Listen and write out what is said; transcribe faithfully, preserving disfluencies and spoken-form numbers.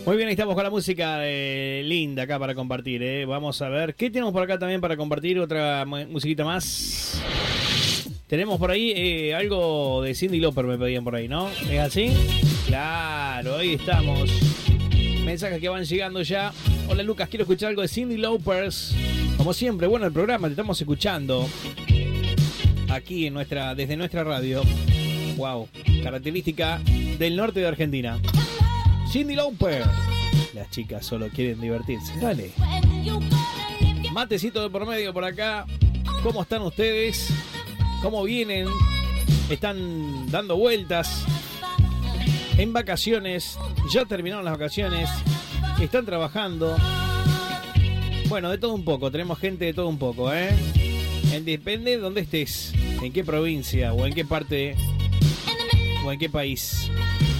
Muy bien, ahí estamos con la música de Linda acá para compartir, ¿eh? Vamos a ver, ¿qué tenemos por acá también para compartir? Otra musiquita más. Tenemos por ahí eh, algo de Cyndi Lauper, me pedían por ahí, ¿no? ¿Es así? Claro, ahí estamos. Mensajes que van llegando ya. Hola Lucas, quiero escuchar algo de Cyndi Lauper. Como siempre, bueno, el programa te estamos escuchando aquí en nuestra, desde nuestra radio. Wow, característica del norte de Argentina. Cyndi Lauper. Las chicas solo quieren divertirse. Dale. Matecito de por medio por acá. ¿Cómo están ustedes? ¿Cómo vienen? Están dando vueltas. En vacaciones. Ya terminaron las vacaciones. Están trabajando. Bueno, de todo un poco. Tenemos gente de todo un poco, ¿eh? Depende de dónde estés. En qué provincia o en qué parte o en qué país.